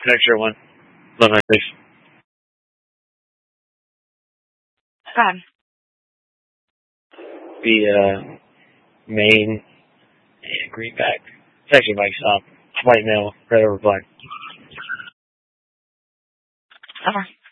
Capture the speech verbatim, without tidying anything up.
An extra one. Love my face. Go ahead. The uh, main and greenback. It's actually Mike's um, white male, red over black. Okay.